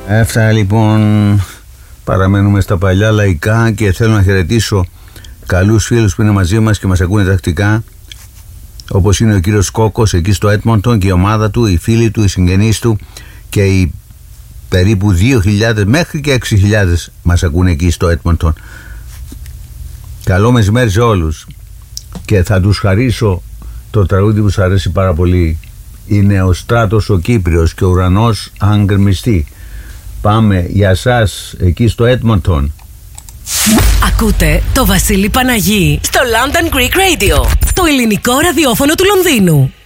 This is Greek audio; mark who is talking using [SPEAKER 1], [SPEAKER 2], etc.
[SPEAKER 1] Αυτά λοιπόν, παραμένουμε στα παλιά λαϊκά και θέλω να χαιρετήσω καλούς φίλους που είναι μαζί μας και μας ακούνε τακτικά, όπως είναι ο κύριος Κόκος εκεί στο Έντμοντον και η ομάδα του, οι φίλοι του, οι συγγενείς του και οι περίπου 2.000 μέχρι και 6.000 μας ακούνε εκεί στο Έντμοντον. Καλό μεσημέρι σε όλους και θα τους χαρίσω το τραγούδι που σας αρέσει πάρα πολύ. Είναι ο Στράτος ο Κύπριος και ο ουρανός αν γκρεμιστεί. Πάμε για σας εκεί στο Έντμοντον.
[SPEAKER 2] Ακούτε το Βασίλη Παναγί στο London Greek Radio, το ελληνικό ραδιόφωνο του Λονδίνου.